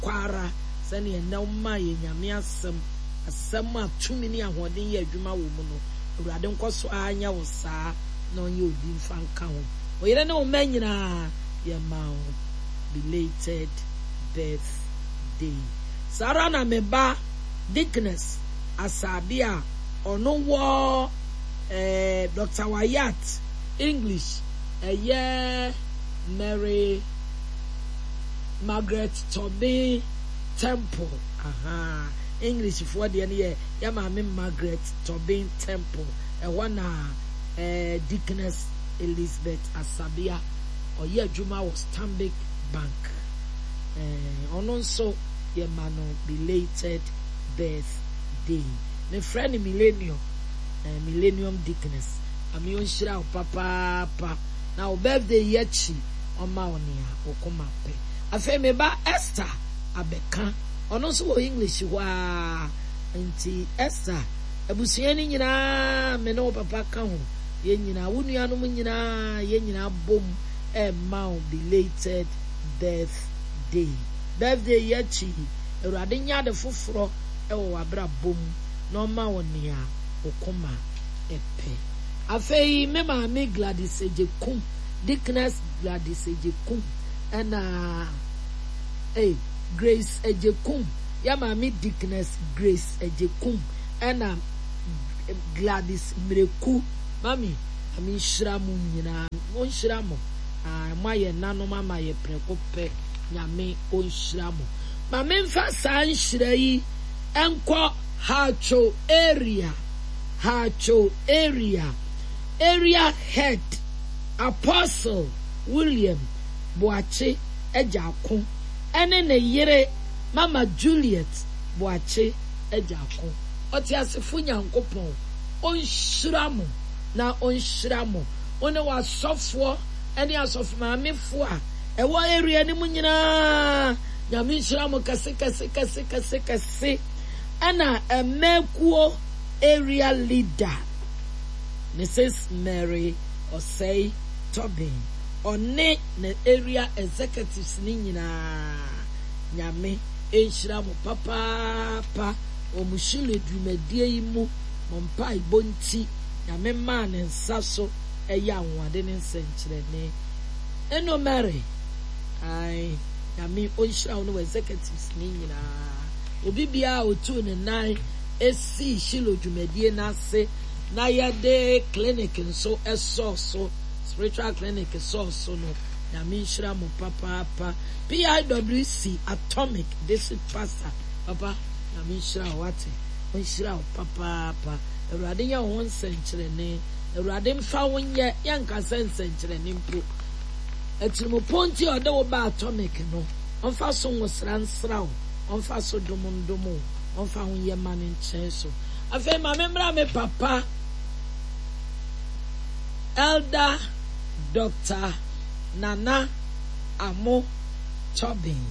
kwara sani enna ma ye nyame asɛm a tumi ne ahoɔden yɛ adwuma wɔ mu no awurade nkɔso anya wo saa na ɔnyɛ odi mfa nka ho oyere ne wo ma nyinaa yɛ ma wo belated birthday sara na meba Dickness asabi a ɔno wɔ Dr. Wyatt English Mary Margaret Tobin Temple English for the year Yamami Margaret Tobin Temple na Dickness Elizabeth Asabia or ye Juma was Stanbic Bank so ye mano belated birthday my friend Millennium Dickness Amion Shira papa now birthday yechi oma onia okoma pe afa me ba Esther Abeka ono so English wa nti Esther abusua ni nyina me no papa ka ho ye nyina wonua no nyina ye nyina bom ma belated birthday yechi Awurade nya de foforo wo abra bom no ma onia okoma epe afei me ma me Gladys Ejekum Dickness Gladys Ejekum and Grace Ejekum ya ma me Dickness Grace Ejekum and Gladys Mreku mami ami shiramu nyina on shiramu ma ye nano mama ye prekope nyame on shiramu ma me mfa san shira yi enko Hacho area head Apostle William Boache Ejakun ene ne yere Mama Juliet Boache Ejakun oti asefo nyankopon onhyiramu na onhyiramu one wa sofo ene asofo maamefo a ewo area ni munyina nyame hyiramu kase ana Emekuo area leader Mrs. Mary Osei Tobin one the area executives ni nyina nyame enhyira mo papa omushile dwumadie yi mu mompa ibonti nyame ma ne nsa so eya anwade ne nsenkyerene eno Mary ai nyame onhyira wo no executives ni nyina obi bia otu ne nan esi shilo dwumadie na se na yade clinic nso so spiritual clinic so no na mi nhyira mo papa PIWC Atomic District Pastor papa na mi nhyira wate nhyira papa Awurade ya won senkyerene Awurade mfa wonye yanka senkyerene mpo etirimo ponti ode wo ba Atomic no onfa so wosransraw onfa so domundomo onfa wonye mane nkyɛn so afei ma memra me papa Elder Dr. Nana Amo Tobin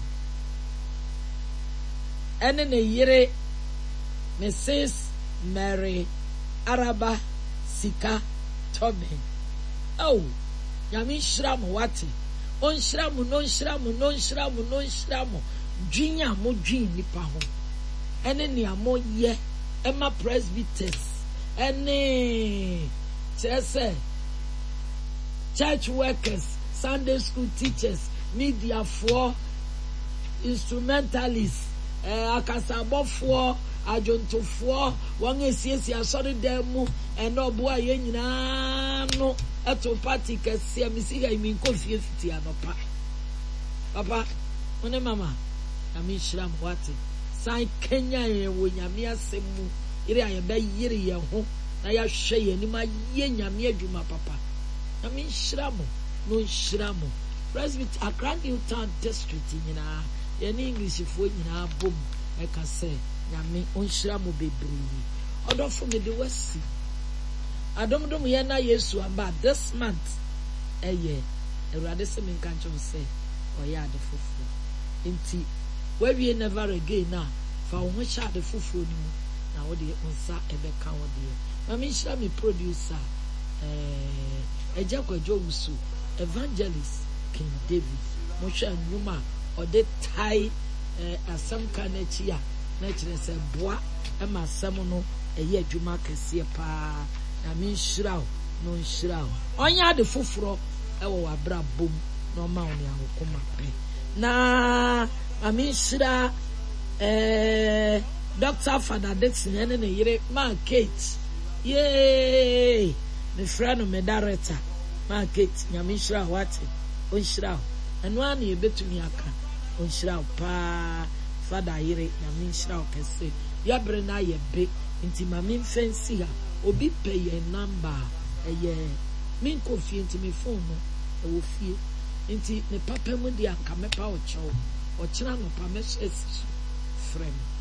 ene ne yere Mrs. Mary Araba Sika Tobin oh nyame nhyira mo wate on nhyira mo no nhyira mo dwinya mo dwi nipa ho ene ne amo ye Emma presbyters ene church workers, Sunday school teachers, media for instrumentalists, akasabo for ajonto for one esiesie asori demu eno boa ye nyina no eto party kese amisi ga imi nkofie fiti anopa papa one mama ami shram wate san Kenya ye wo nyame asemu ire aye ba yire ye ho na ya hwe ye ni ma ye nyame adwuma papa ami shramu no shramu Presbyterian Accra Newtown district nyina ye ni English fo nyina bom e ka se nyame on shramu bebree odofo me de wasi adomdom ye na Yesu aba this month eye Awurade se me nka ncho se oya ade fofo enti we never again na fa wo ho sha ade fofo ni na wo de onsa ebe ka wo de mami shira me producer Ejakwajo Wusu Evangelist King David mo hwa nwuma ode tai asɛm ka n'akyi a na kyerɛ sɛ boa ma asɛm no ɛyɛ adwuma kɛseɛ paa. Na me nhyira wo no nhyira wo. Ɔnyɛ ade foforɔ ɛwɔ w'abrabom na ɔma wo ne ahokoma pɛ. Na me nhyira Dr. Father Dixon ɛne ne yere Ma Kate. Yay! Me friend me director Ma Kate nyame nhyira wo ate. Onhyira wo. Ɛno a na yɛbɛtumi aka. Onhyira wo paa. Father yere nyame nhyira wo kɛse. Yɛbrɛ na yɛ be nti ma me mfɛnsi ha. Obi pɛ yɛ number ɛyɛ me nkɔfie nti me phone no ɛwɔ fie. Nti me papa mu de anka mepa ɔkyɛw. Ɔkyerɛ no pa me hyɛ si. Frɛ me.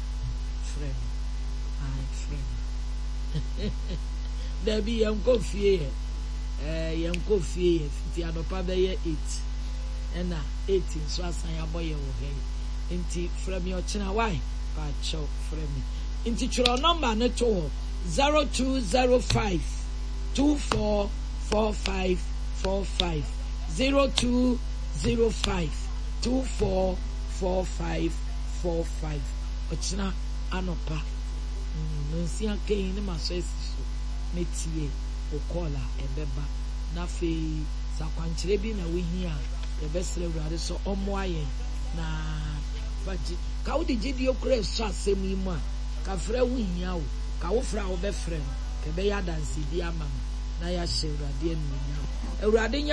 Dabi yɛnkɔ fie yɛnkɔ fie fiti anɔpa bɛyɛ 8 ɛna 8 nso asan abɔ yɛ wɔ hɛ nti frɛ me ɔkyena why pa kyɛw frɛ me nti twerɛ number no to hɔ 0205 244545 0205 244545 ɔkyena anɔpa nsi akan ne maso esiso metie o kola ebeba na fe sakwankyere bi na wohia yɛbɛsrɛ Awurade so ɔmmoa yɛn na faji ka wo de gidi okura so asɛm yi mu a ka frɛ wo hia wo ka wo frɛ wo bɛfrɛ no ka bɛyɛ adanse bi ama na ya hyɛ Awurade anuonyam Awurade